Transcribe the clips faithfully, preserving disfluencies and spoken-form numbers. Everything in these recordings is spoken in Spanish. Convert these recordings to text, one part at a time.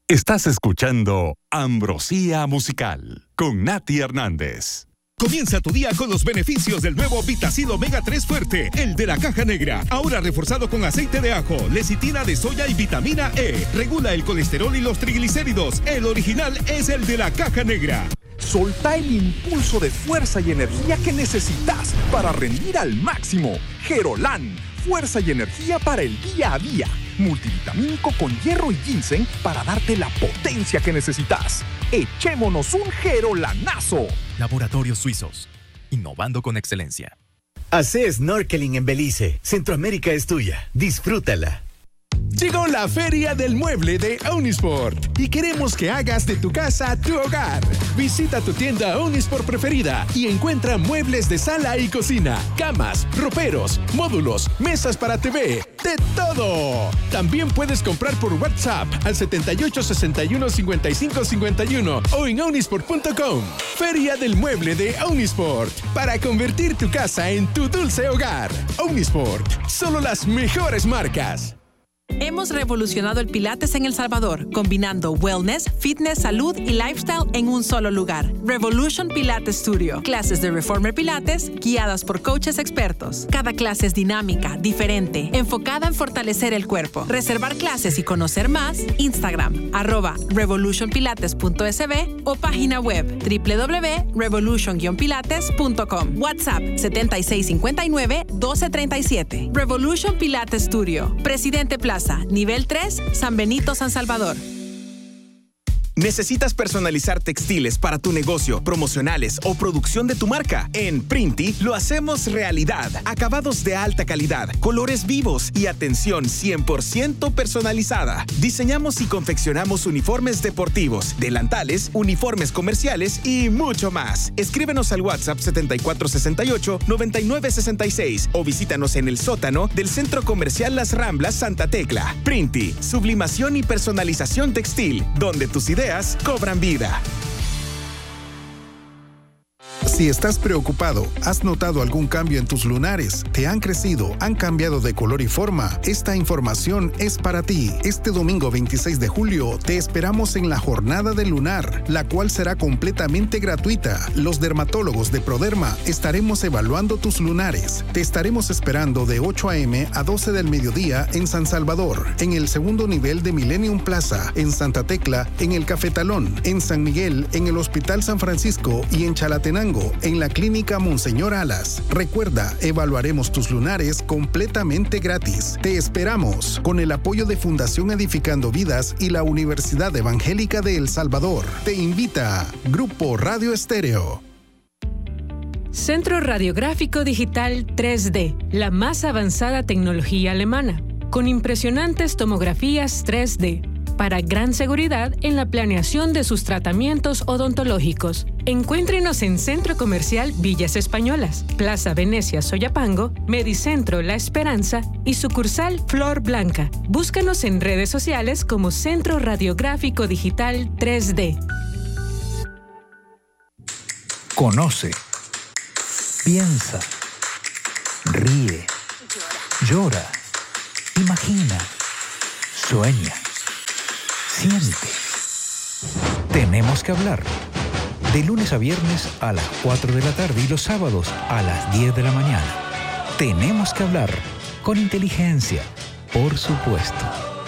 Estás escuchando Ambrosía Musical con Nati Hernández. Comienza tu día con los beneficios del nuevo Vitacil Omega tres Fuerte, el de la caja negra. Ahora reforzado con aceite de ajo, lecitina de soya y vitamina E. Regula el colesterol y los triglicéridos. El original es el de la caja negra. Solta el impulso de fuerza y energía que necesitas para rendir al máximo. Gerolán, fuerza y energía para el día a día. Multivitamínico con hierro y ginseng para darte la potencia que necesitas. Echémonos un gerolanazo. Laboratorios Suizos, innovando con excelencia. Hacé snorkeling en Belice. Centroamérica es tuya. Disfrútala. Llegó la Feria del Mueble de Omnisport y queremos que hagas de tu casa tu hogar. Visita tu tienda Omnisport preferida y encuentra muebles de sala y cocina, camas, roperos, módulos, mesas para T V, de todo. También puedes comprar por WhatsApp al setenta y ocho sesenta y uno cincuenta y cinco cincuenta y uno o en omnisport punto com. Feria del Mueble de Omnisport para convertir tu casa en tu dulce hogar. Omnisport, solo las mejores marcas. Hemos revolucionado el Pilates en El Salvador, combinando wellness, fitness, salud y lifestyle en un solo lugar. Revolution Pilates Studio. Clases de Reformer Pilates guiadas por coaches expertos. Cada clase es dinámica, diferente, enfocada en fortalecer el cuerpo. Reservar clases y conocer más, Instagram, arroba revolution pilates punto s b o página web doble u doble u doble u punto revolution pilates punto com. WhatsApp setenta y seis cincuenta y nueve doce treinta y siete. Revolution Pilates Studio. Presidente Plaza. Nivel tres, San Benito, San Salvador. ¿Necesitas personalizar textiles para tu negocio, promocionales o producción de tu marca? En Printi lo hacemos realidad. Acabados de alta calidad, colores vivos y atención cien por ciento personalizada. Diseñamos y confeccionamos uniformes deportivos, delantales, uniformes comerciales y mucho más. Escríbenos al WhatsApp setenta y cuatro sesenta y ocho noventa y nueve sesenta y seis o visítanos en el sótano del Centro Comercial Las Ramblas Santa Tecla. Printi, sublimación y personalización textil, donde tus ideas cobran vida. Si estás preocupado, has notado algún cambio en tus lunares, te han crecido, han cambiado de color y forma, esta información es para ti. Este domingo veintiséis de julio te esperamos en la Jornada del Lunar, la cual será completamente gratuita. Los dermatólogos de Proderma estaremos evaluando tus lunares. Te estaremos esperando de ocho a eme a doce del mediodía en San Salvador, en el segundo nivel de Millennium Plaza, en Santa Tecla, en el Cafetalón, en San Miguel, en el Hospital San Francisco y en Chalatenango, en la Clínica Monseñor Alas. Recuerda, evaluaremos tus lunares completamente gratis. Te esperamos con el apoyo de Fundación Edificando Vidas y la Universidad Evangélica de El Salvador. Te invita Grupo Radio Estéreo. Centro Radiográfico Digital tres D, la más avanzada tecnología alemana, con impresionantes tomografías tres D, para gran seguridad en la planeación de sus tratamientos odontológicos. Encuéntrenos en Centro Comercial Villas Españolas, Plaza Venecia Soyapango, Medicentro La Esperanza y sucursal Flor Blanca. Búscanos en redes sociales como Centro Radiográfico Digital tres D. Conoce, piensa, ríe, llora, imagina, sueña. Siente. Tenemos que hablar. De lunes a viernes a las cuatro de la tarde y los sábados a las diez de la mañana. Tenemos que hablar con inteligencia, por supuesto.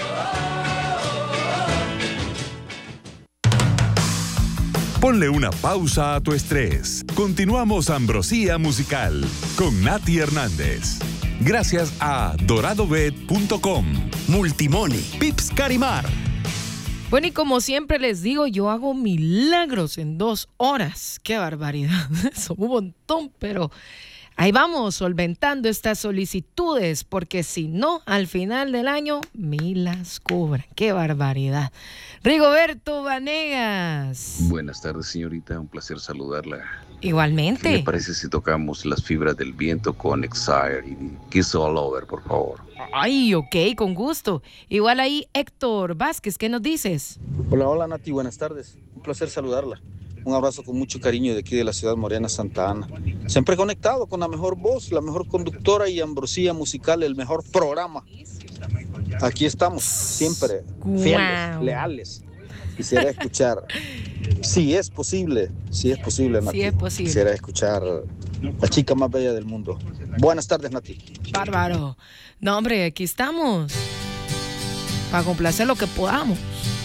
Ponle una pausa a tu estrés. Continuamos Ambrosía Musical con Nati Hernández. Gracias a dorado bet punto com, Multimoney, Pips Carimar. Bueno, y como siempre les digo, yo hago milagros en dos horas. ¡Qué barbaridad! Son un montón, pero ahí vamos, solventando estas solicitudes, porque si no, al final del año, me las cobran. ¡Qué barbaridad! Rigoberto Vanegas. Buenas tardes, señorita. Un placer saludarla. Igualmente. ¿Qué le parece si tocamos Las Fibras del Viento con Exile y Kiss All Over, por favor? Ay, ok, con gusto. Igual ahí, Héctor Vázquez, ¿qué nos dices? Hola, hola, Nati, buenas tardes. Un placer saludarla. Un abrazo con mucho cariño de aquí de la ciudad Morena, Santa Ana. Siempre conectado con la mejor voz, la mejor conductora y Ambrosía Musical, el mejor programa. Aquí estamos, siempre fieles, wow. leales. quisiera escuchar, si es posible, si es posible, Nati. Sí es posible. Quisiera escuchar La chica más bella del mundo. Buenas tardes, Nati. Bárbaro. No, hombre, aquí estamos para complacer lo que podamos.